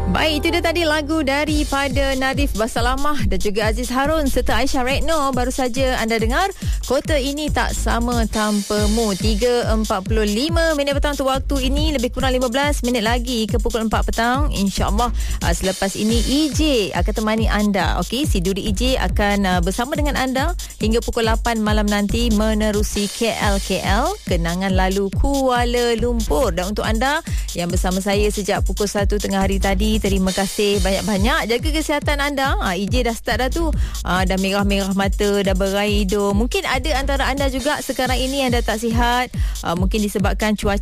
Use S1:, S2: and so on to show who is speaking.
S1: Baik, itu dia tadi lagu daripada Nadif Basalamah dan juga Aziz Harun serta Aisyah Retno. Baru saja anda dengar Kota Ini Tak Sama Tanpamu. 3.45 minit petang tu waktu ini, lebih kurang 15 minit lagi ke pukul 4 petang. InsyaAllah selepas ini EJ akan temani anda. Okey, si Duri EJ akan bersama dengan anda hingga pukul 8 malam nanti menerusi KL Kenangan Lalu Kuala Lumpur. Dan untuk anda yang bersama saya sejak pukul 1 tengah hari tadi, terima kasih banyak-banyak. Jaga kesihatan anda. EJ dah start dah tu. Dah merah-merah mata, dah berai hidung. Mungkin ada antara anda juga sekarang ini yang dah tak sihat. Mungkin disebabkan cuaca